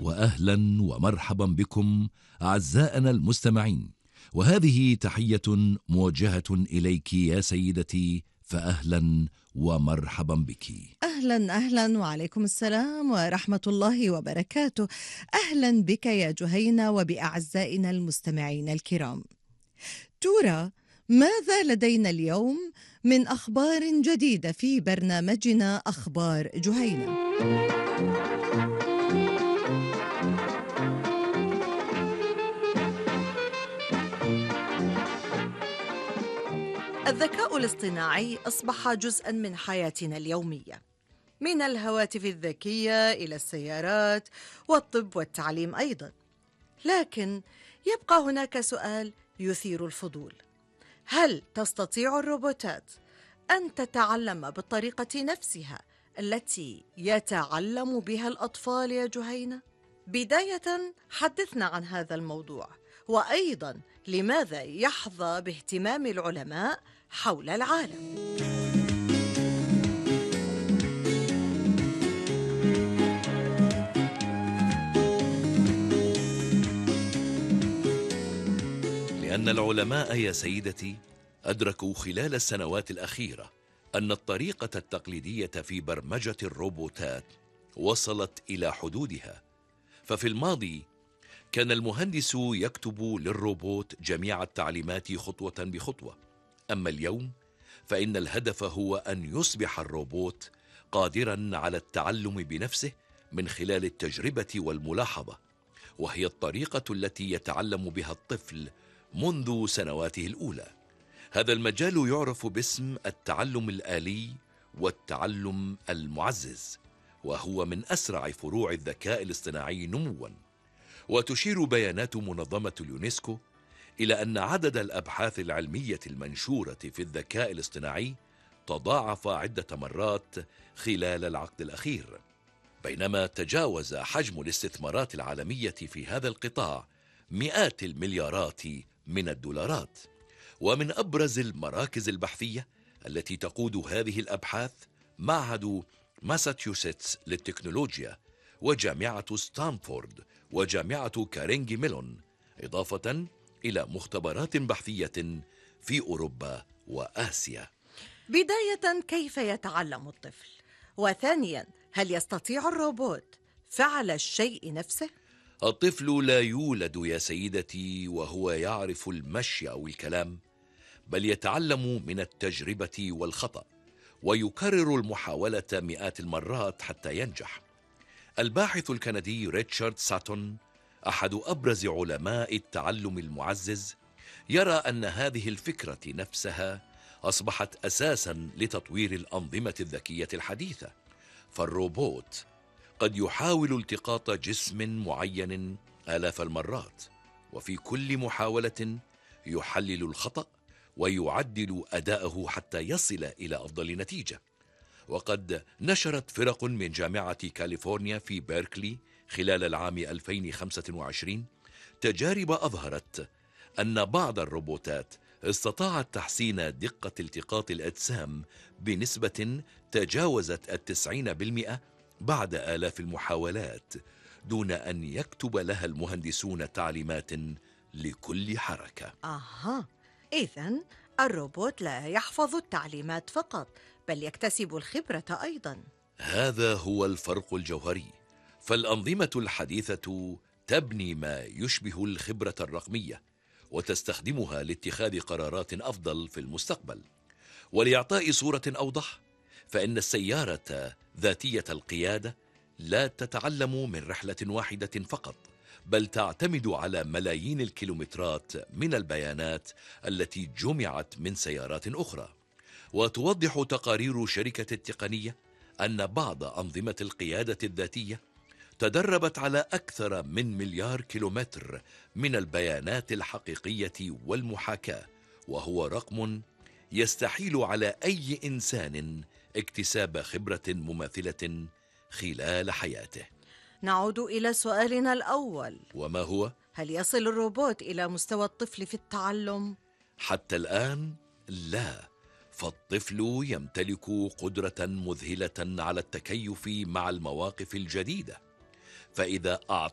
وأهلا ومرحبا بكم أعزائنا المستمعين، وهذه تحية موجهة إليك يا سيدتي، فأهلا ومرحبا بك. أهلا أهلا وعليكم السلام ورحمة الله وبركاته. أهلا بك يا جهينة وبأعزائنا المستمعين الكرام. ترى ماذا لدينا اليوم من أخبار جديدة في برنامجنا أخبار جهينة؟ الذكاء الاصطناعي أصبح جزءاً من حياتنا اليومية، من الهواتف الذكية إلى السيارات والطب والتعليم أيضاً. لكن يبقى هناك سؤال يثير الفضول: هل تستطيع الروبوتات أن تتعلم بالطريقة نفسها التي يتعلم بها الأطفال يا جهينة؟ بداية حدثنا عن هذا الموضوع، وأيضاً لماذا يحظى باهتمام العلماء حول العالم؟ لأن العلماء يا سيدتي أدركوا خلال السنوات الأخيرة أن الطريقة التقليدية في برمجة الروبوتات وصلت إلى حدودها. ففي الماضي كان المهندس يكتب للروبوت جميع التعليمات خطوة بخطوة، أما اليوم فإن الهدف هو أن يصبح الروبوت قادراً على التعلم بنفسه من خلال التجربة والملاحظة، وهي الطريقة التي يتعلم بها الطفل منذ سنواته الأولى. هذا المجال يعرف باسم التعلم الآلي والتعلم المعزز، وهو من أسرع فروع الذكاء الاصطناعي نمواً. وتشير بيانات منظمة اليونسكو إلى أن عدد الأبحاث العلمية المنشورة في الذكاء الاصطناعي تضاعف عدة مرات خلال العقد الأخير، بينما تجاوز حجم الاستثمارات العالمية في هذا القطاع مئات المليارات من الدولارات. ومن أبرز المراكز البحثية التي تقود هذه الأبحاث معهد ماساتشوستس للتكنولوجيا، وجامعة ستانفورد، وجامعة كارنيجي ميلون، إضافة إلى مختبرات بحثية في أوروبا وآسيا. بداية، كيف يتعلم الطفل؟ وثانياً، هل يستطيع الروبوت فعل الشيء نفسه؟ الطفل لا يولد يا سيدتي وهو يعرف المشي أو الكلام، بل يتعلم من التجربة والخطأ، ويكرر المحاولة مئات المرات حتى ينجح. الباحث الكندي ريتشارد ساتون، أحد أبرز علماء التعلم المعزز، يرى أن هذه الفكرة نفسها أصبحت أساساً لتطوير الأنظمة الذكية الحديثة. فالروبوت قد يحاول التقاط جسم معين آلاف المرات، وفي كل محاولة يحلل الخطأ ويعدل أداءه حتى يصل إلى أفضل نتيجة. وقد نشرت فرق من جامعة كاليفورنيا في بيركلي خلال العام 2025 تجارب أظهرت أن بعض الروبوتات استطاعت تحسين دقة التقاط الأجسام بنسبة تجاوزت 90% بعد آلاف المحاولات، دون أن يكتب لها المهندسون تعليمات لكل حركة. إذن الروبوت لا يحفظ التعليمات فقط، بل يكتسب الخبرة أيضاً. هذا هو الفرق الجوهري. فالأنظمة الحديثة تبني ما يشبه الخبرة الرقمية، وتستخدمها لاتخاذ قرارات أفضل في المستقبل. ولإعطاء صورة أوضح، فإن السيارة ذاتية القيادة لا تتعلم من رحلة واحدة فقط، بل تعتمد على ملايين الكيلومترات من البيانات التي جمعت من سيارات أخرى. وتوضح تقارير شركة التقنية أن بعض أنظمة القيادة الذاتية تدربت على أكثر من مليار كيلومتر من البيانات الحقيقية والمحاكاة، وهو رقم يستحيل على أي إنسان اكتساب خبرة مماثلة خلال حياته. نعود إلى سؤالنا الأول، وما هو؟ هل يصل الروبوت إلى مستوى الطفل في التعلم؟ حتى الآن لا، فالطفل يمتلك قدرة مذهلة على التكيف مع المواقف الجديدة. فإذا